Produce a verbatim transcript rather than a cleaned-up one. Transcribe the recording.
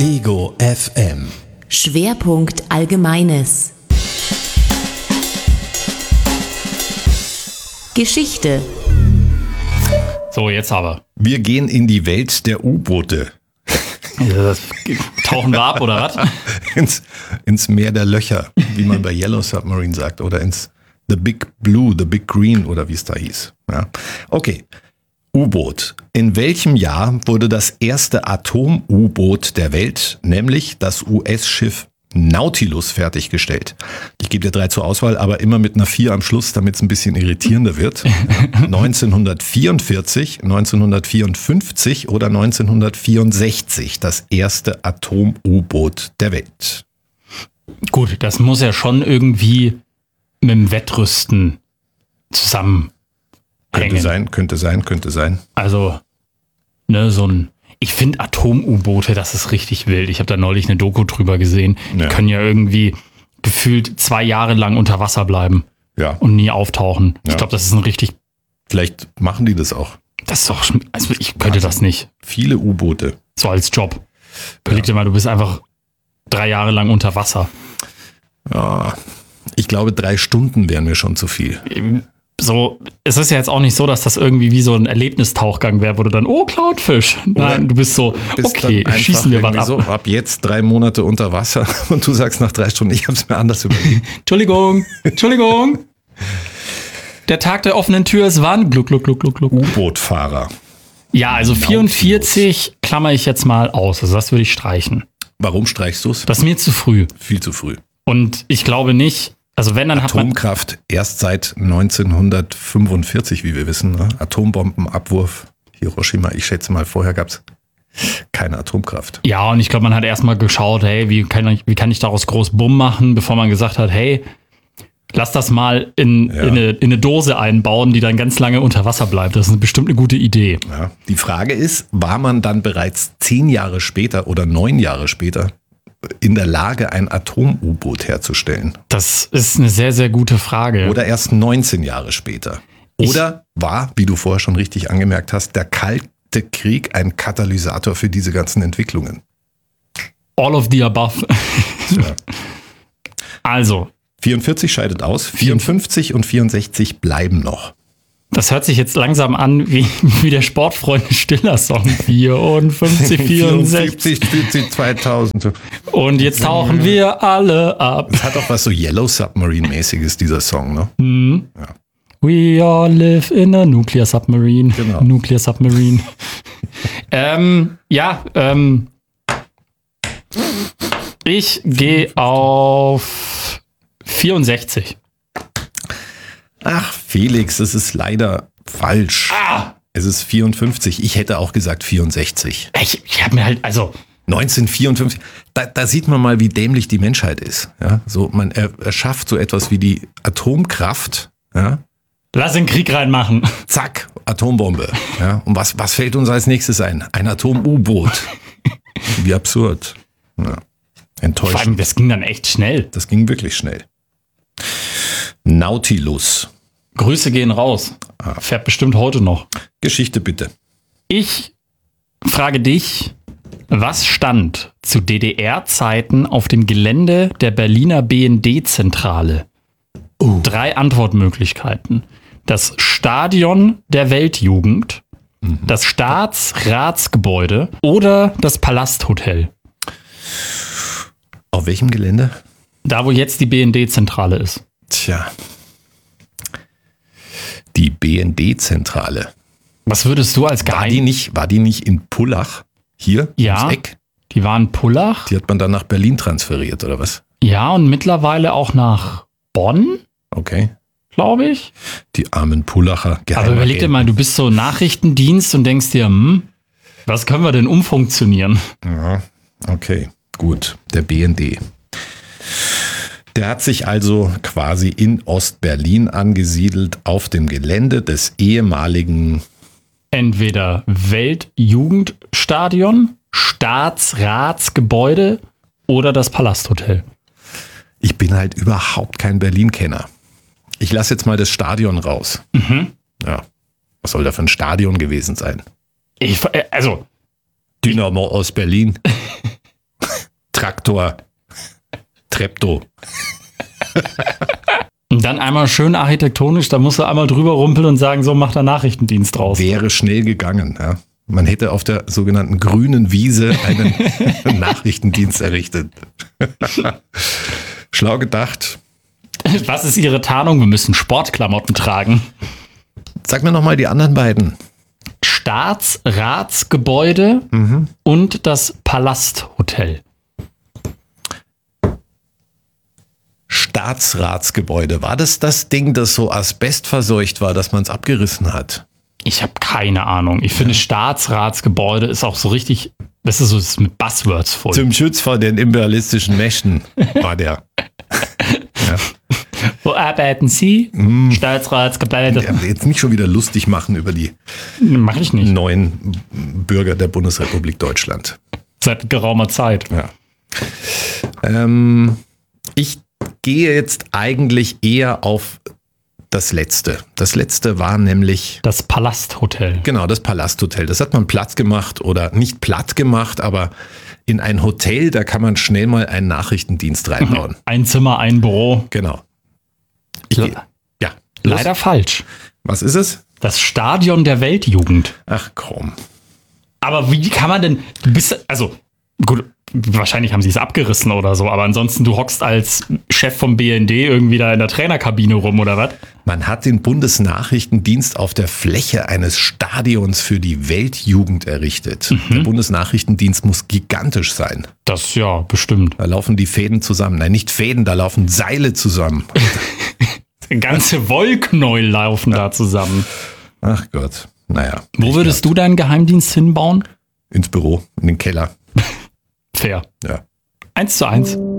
Ego F M. Schwerpunkt Allgemeines. Geschichte. So, jetzt aber. Wir gehen in die Welt der U-Boote. Ja, tauchen wir ab, oder was? ins, ins Meer der Löcher, wie man bei Yellow Submarine sagt. Oder ins The Big Blue, The Big Green oder wie es da hieß. Ja. Okay, U-Boot. In welchem Jahr wurde das erste Atom-U-Boot der Welt, nämlich das U S-Schiff Nautilus, fertiggestellt? Ich gebe dir drei zur Auswahl, aber immer mit einer vier am Schluss, damit es ein bisschen irritierender wird. neunzehnhundertvierundvierzig, neunzehnhundertvierundfünfzig oder neunzehnhundertvierundsechzig, das erste Atom-U-Boot der Welt. Gut, das muss ja schon irgendwie mit dem Wettrüsten zusammenhängen. Könnte sein, könnte sein, könnte sein. Also, ne, so ein, ich finde Atom-U-Boote, das ist richtig wild. Ich habe da neulich eine Doku drüber gesehen. Ja. Die können ja irgendwie gefühlt zwei Jahre lang unter Wasser bleiben Ja. und nie auftauchen. Ja. Ich glaube, das ist ein richtig, Vielleicht machen die das auch. das ist doch, also ich könnte das nicht. Viele U-Boote. So als Job. Überleg dir mal, du bist einfach drei Jahre lang unter Wasser. Ja, ich glaube, drei Stunden wären mir schon zu viel. So, es ist ja jetzt auch nicht so, dass das irgendwie wie so ein Erlebnistauchgang wäre, wo du dann, oh, Clownfisch. Nein, du bist so, Bist okay, dann einfach schießen wir was irgendwie ab. so, ab jetzt drei Monate unter Wasser und du sagst nach drei Stunden, ich habe es mir anders überlegt. Entschuldigung, Entschuldigung. Der Tag der offenen Tür ist wann? Gluck, gluck, gluck, gluck, gluck. U-Boot-Fahrer. Ja, also vierundvierzig klammer ich jetzt mal aus. Also das würde ich streichen. Warum streichst du es? Das ist mir zu früh. Viel zu früh. Und ich glaube nicht, also wenn, dann hat man... Atomkraft erst seit neunzehnhundertfünfundvierzig, wie wir wissen. Ne? Atombombenabwurf, Hiroshima. Ich schätze mal, vorher gab es keine Atomkraft. Ja, und ich glaube, man hat erstmal geschaut, hey, wie kann, ich, wie kann ich daraus groß Bumm machen, bevor man gesagt hat, hey, lass das mal in, Ja. in, eine, in eine Dose einbauen, die dann ganz lange unter Wasser bleibt. Das ist bestimmt eine gute Idee. Ja. Die Frage ist, war man dann bereits zehn Jahre später oder neun Jahre später in der Lage, ein Atom-U-Boot herzustellen? Das ist eine sehr, sehr gute Frage. Oder erst neunzehn Jahre später? Oder war, wie du vorher schon richtig angemerkt hast, der Kalte Krieg ein Katalysator für diese ganzen Entwicklungen? All of the above. Tja. Also, vierundvierzig scheidet aus, vierundfünfzig und vierundsechzig bleiben noch. das hört sich jetzt langsam an wie, wie der Sportfreunde-Stiller-Song. vierundfünfzig, vierundsechzig. vierundsiebzig, zweitausend. Und jetzt tauchen wir alle ab. Das hat auch was so Yellow Submarine-mäßiges, dieser Song, ne? Mhm. Ja. We all live in a nuclear submarine. Genau. Nuclear submarine. ähm, ja, ähm, ich gehe auf vierundsechzig. Ach, Felix, das ist leider falsch. Ah! Es ist vierundfünfzig. Ich hätte auch gesagt vierundsechzig. Ich, ich habe mir halt, also, neunzehnhundertvierundfünfzig. Da, da sieht man mal, wie dämlich die Menschheit ist. Ja, so, man er, erschafft so etwas wie die Atomkraft. Ja, lass den Krieg reinmachen. zack, Atombombe. Ja, und was, was fällt uns als nächstes ein? Ein Atom-U-Boot. Wie absurd. Ja, Vor allem, enttäuschend. das ging dann echt schnell. Das ging wirklich schnell. Nautilus. Grüße gehen raus. Fährt bestimmt heute noch. Geschichte bitte. Ich frage dich, was stand zu D D R-Zeiten auf dem Gelände der Berliner B N D-Zentrale? Oh. Drei Antwortmöglichkeiten. Das Stadion der Weltjugend, Mhm. das Staatsratsgebäude oder das Palasthotel. Auf welchem Gelände? Da, wo jetzt die B N D-Zentrale ist. Tja. Die B N D-Zentrale. Was würdest du als War die Geheim... nicht, war die nicht in Pullach? Hier? Ja. Ums Eck? Die waren in Pullach. Die hat man dann nach Berlin transferiert, oder was? Ja, und mittlerweile auch nach Bonn, Okay. glaube ich. Die armen Pullacher. Aber überleg dir mal, du bist so Nachrichtendienst und denkst dir, hm, was können wir denn umfunktionieren? Ja, okay, gut. Der B N D. Der hat sich also quasi in Ostberlin angesiedelt, auf dem Gelände des ehemaligen... Entweder Weltjugendstadion, Staatsratsgebäude oder das Palasthotel. Ich bin halt überhaupt kein Berlin-Kenner. Ich lasse jetzt mal das Stadion raus. Mhm. Ja. Was soll da für ein Stadion gewesen sein? Ich, also, Dynamo aus Berlin. Traktor, Treptow. Und dann einmal schön architektonisch, da musst du einmal drüber rumpeln und sagen, so macht der Nachrichtendienst draus. Wäre schnell gegangen, ja. Man hätte auf der sogenannten grünen Wiese einen Nachrichtendienst errichtet. Schlau gedacht. Was ist Ihre Tarnung? Wir müssen Sportklamotten tragen. Sag mir nochmal die anderen beiden. Staatsratsgebäude mhm. und das Palasthotel. Staatsratsgebäude. War das das Ding, das so asbestverseucht war, dass man es abgerissen hat? Ich habe keine Ahnung. Ich finde, ja. Staatsratsgebäude ist auch so richtig, das ist so das ist mit Buzzwords voll. Zum Schutz vor den imperialistischen Mächten war der. Ja. Wo arbeiten Sie? Mm. Staatsratsgebäude. Ja, jetzt nicht schon wieder lustig machen über die Mach ich nicht. neuen Bürger der Bundesrepublik Deutschland. Seit geraumer Zeit. Ja. Ähm, ich gehe jetzt eigentlich eher auf das Letzte. Das Letzte war nämlich... Das Palasthotel. Genau, das Palasthotel. Das hat man platt gemacht oder nicht platt gemacht, aber in ein Hotel, da kann man schnell mal einen Nachrichtendienst reinbauen. Ein Zimmer, ein Büro. Genau. Ich, Le- ja. Los. Leider falsch. Was ist es? Das Stadion der Weltjugend. Ach komm. Aber wie kann man denn... Du bist... Also, gut... Wahrscheinlich haben sie es abgerissen oder so, aber ansonsten, du hockst als Chef vom B N D irgendwie da in der Trainerkabine rum, oder was? Man hat den Bundesnachrichtendienst auf der Fläche eines Stadions für die Weltjugend errichtet. Mhm. Der Bundesnachrichtendienst muss gigantisch sein. Das ja, bestimmt. Da laufen die Fäden zusammen. Nein, nicht Fäden, da laufen Seile zusammen. Ganze Wollknäuel laufen ja. da zusammen. Ach Gott, naja. Wo würdest du deinen Geheimdienst hinbauen? Ins Büro, in den Keller. Fair. Ja. Eins zu eins.